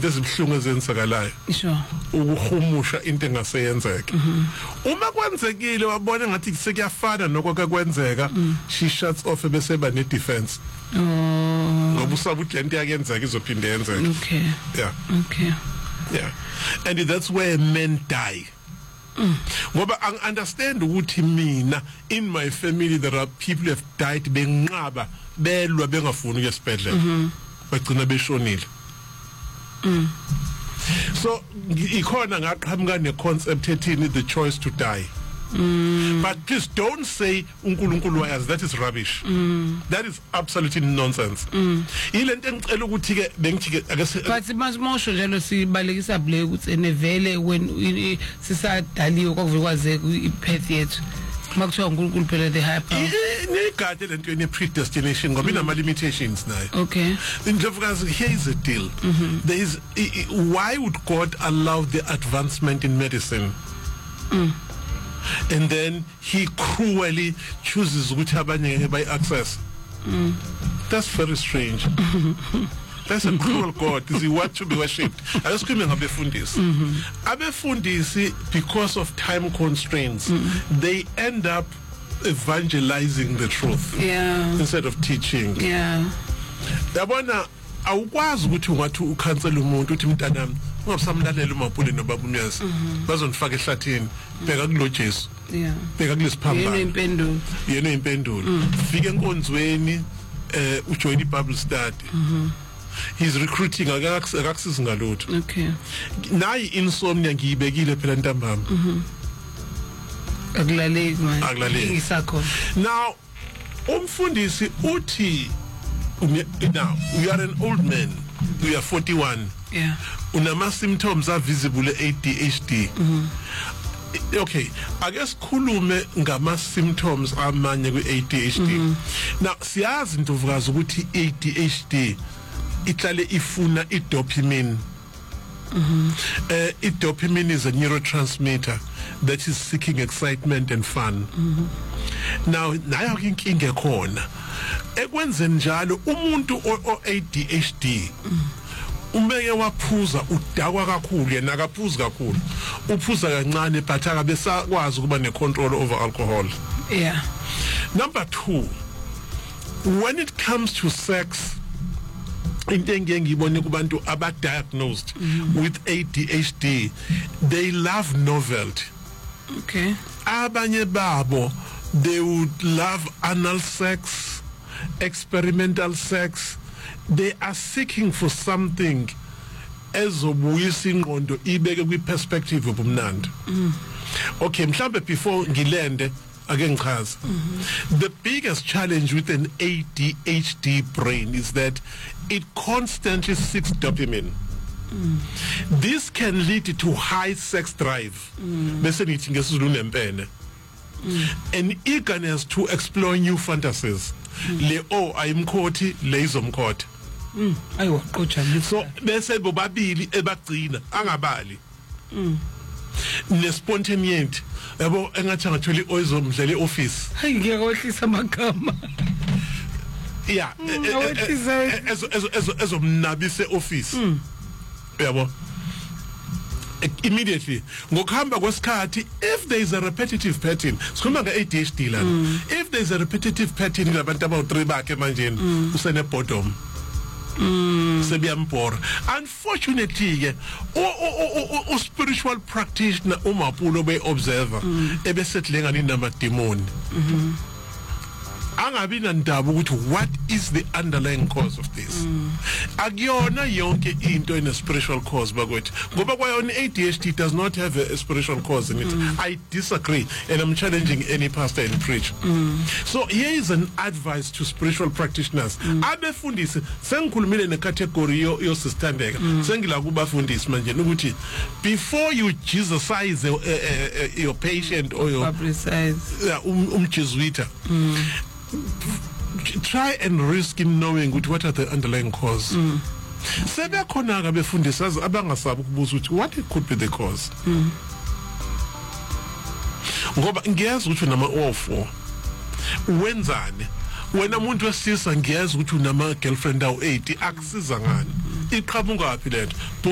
izinto ezibhlungu ezenzakalayo sure ukuhumusha into engaseyenzeka uma kwenzekile wabona ngathi sekuyafana nokwake kwenzeka she shuts off bese ba ne defense ngoba usaba ukuthi lento yakenzeka izophinde yenzeke okay yeah and that's where men die ngoba I understand ukuthi mina in my family there are people who have died benqaba belwa bengafuni ukuya esibhedlela bagcina beshonile so ikhona ngaqhamuka ne concept ethini the choice to die but please don't say uNkulunkulu wayazi. That is rubbish. That is absolutely nonsense. Ilento engicela ukuthi ke bengithi ke ake but masho njalo sibalekisa blake ukuthi enevele when sisadaliwe kwakuzikwazeka ipath yethu makuthiwa uNkulunkulu phela the higher power negade lento ine predestination ngoba inama limitations nayo. Okay, indlovukazi, here is the deal. There is why would God allow the advancement in medicine and then he cruelly chooses ukuthi abanye ngeke bay access? That's very strange. That's a cruel God. Is he what to be worshipped? Ayosikhuluma ngabefundisi. Abefundisi, because of time constraints, they end up evangelizing the truth instead of teaching. Yabona awukwazi ukuthi ungathi ukhansela umuntu uthi mntanami ungasamlalela uMapule noBaba uMyezi bazonifaka ehlathini bheka kulo Jesu bheka kulesiphambano yena impendulo fika enkonzweni ujoin iBible study. He's recruiting akakusizi ngalutho. Okay, nayi insomnia ngiyibekile phela ntambama akulaleki manje ngisakhona. Now umfundisi uthi now you are an old man, you are 41, unama symptoms are visible ADHD. Okay, I guess khulume ngama symptoms amanye ku ADHD. Now siyazi Ndlovukazi ukuthi ADHD ihlale ifuna idopamine. Dopamine is a neurotransmitter that is seeking excitement and fun. Now nayo inkinga ekhona ekwenzeni njalo umuntu o ADHD umeke waphuza udakwa kakhulu yena akaphuzi kakhulu uphuza kancane but akabe sakwazi ukuba ne control over alcohol. Number 2, when it comes to sex, into engiyibone kubantu abadiagnosed with ADHD, they love novelty. Okay, abanye babo they would love anal sex, experimental sex. They are seeking for something ezobuyisa ingqondo ibeke kwi perspective obumnandi. Okay, mhlambe before ngilende ake ngichaze. The biggest challenge with an ADHD brain is that it constantly seeks dopamine. This can lead to high sex drive. Bese ngithi ngesizulu nempene. An eagerness to explore new fantasies. Le ayimkhoti le izomkhotha. Ayiwa qotsha So bese bobabili ebagcina angabali. Ne spontaneity. Yabo engathi angathola oyizomdlela eoffice. Hayi ngiyakohlisa amagama. Yeah, ezomnabise office. Yabo immediately ngokuhamba kwesikhathi, if there is a repetitive pattern, sikhuluma nge-ADHD lana, if there is a repetitive pattern labantu abawu3 bakhe manje usene bottom sebiyambora. Unfortunately ke o spiritual practitioner uMapule be observer ebesethle ngani nama demon angabi nandaba ukuthi what is the underlying cause of this. Akuyona yonke into in a spiritual cause bakwethu ngoba kwayona ADHD does not have a spiritual cause in it. I disagree and I'm challenging any pastor and preach. So here is an advice to spiritual practitioners. Abefundisi sengikhulumile ne category yo sistandeka sengila kubafundisi manje ukuthi before you Jesusize your patient or your Jesuita, try and risk in knowing what are the underlying cause. Sebekhona ke befundisi abangasabi ukubuza ukuthi what could be the cause. Ngoba ngiyazi ukuthi unama O4 wenzani wena umuntu wesilisa, ngiyazi ukuthi unama girlfriend awu 80 akusiza ngani iqhamuka phi lento.